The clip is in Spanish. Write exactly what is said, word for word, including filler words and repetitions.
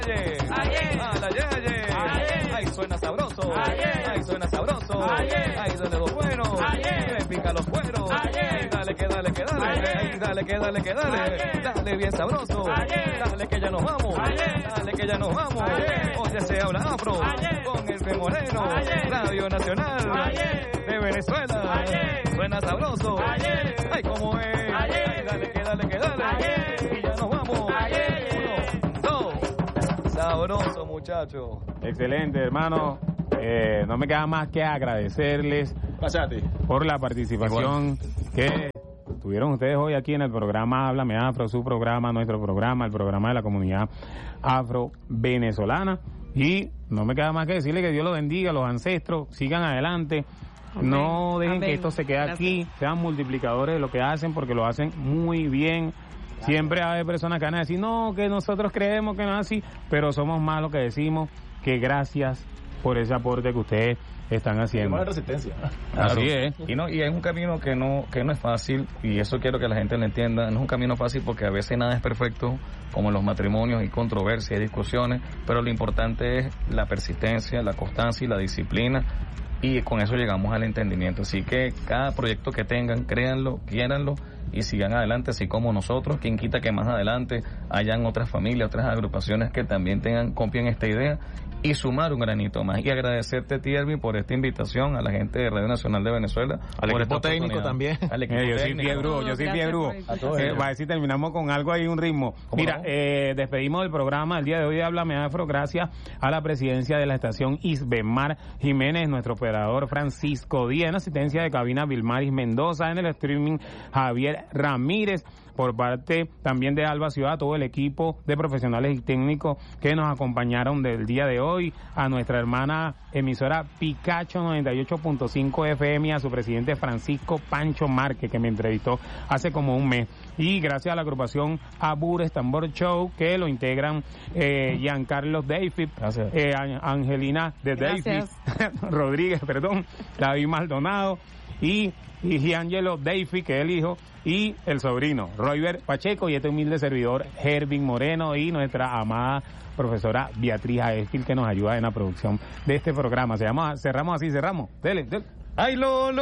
a la Yeye, ay suena sabroso, ay suena sabroso, ay dale dos cueros, me pica los cueros, ay dale que dale que dale, ay dale que dale que dale, dale bien sabroso, dale que ya nos vamos, dale que ya nos vamos, hoy ya se habla afro, con el Fe Moreno, Radio Nacional de Venezuela, suena sabroso, ay como es, ay dale que dale que dale, y ya nos vamos, uno, dos, sabroso muchachos. Excelente, hermano. Eh, no me queda más que agradecerles Pasate. por la participación que tuvieron ustedes hoy aquí en el programa Háblame Afro, su programa, nuestro programa, el programa de la comunidad afro-venezolana. Y no me queda más que decirle que Dios los bendiga, los ancestros, sigan adelante. Amén. No dejen Amén. que esto se quede Gracias. aquí, sean multiplicadores de lo que hacen, porque lo hacen muy bien. Siempre hay personas que van a decir, no, que nosotros creemos que no es así, pero somos más lo que decimos, que gracias por ese aporte que ustedes están haciendo. Hay resistencia. Claro. Así es. Y no, y es un camino que no, que no es fácil, y eso quiero que la gente lo entienda, no es un camino fácil porque a veces nada es perfecto, como en los matrimonios, hay controversias, hay discusiones, pero lo importante es la persistencia, la constancia y la disciplina, y con eso llegamos al entendimiento. Así que cada proyecto que tengan, créanlo, quiéranlo y sigan adelante, así como nosotros. Quien quita que más adelante hayan otras familias, otras agrupaciones que también tengan, copien esta idea y sumar un granito más. Y agradecerte, Tiervi, por esta invitación, a la gente de Radio Nacional de Venezuela, al equipo técnico también. Al equipo eh, yo técnico. soy Piedru, yo soy Piedru. Eh, va a decir, terminamos con algo ahí, un ritmo. Mira, no? eh, despedimos del programa el día de hoy de Háblame Afro, gracias a la presidencia de la estación Isbemar Jiménez, nuestro operador Francisco Díaz, en asistencia de cabina Vilmaris Mendoza, en el streaming Javier Ramírez, por parte también de Alba Ciudad, todo el equipo de profesionales y técnicos que nos acompañaron del día de hoy, a nuestra hermana emisora Picacho noventa y ocho punto cinco F M, a su presidente Francisco Pancho Márquez, que me entrevistó hace como un mes, y gracias a la agrupación Abures Tambor Show, que lo integran eh, Giancarlo David, eh, Angelina de David Rodríguez, perdón, David Maldonado y y Giangelo Davy, que es el hijo, y el sobrino, Royber Pacheco, y este humilde servidor, Hervin Moreno, y nuestra amada profesora Beatriz Aestil, que nos ayuda en la producción de este programa. Se llama, cerramos así, cerramos. Dele, dele. ¡Ay, Lolo!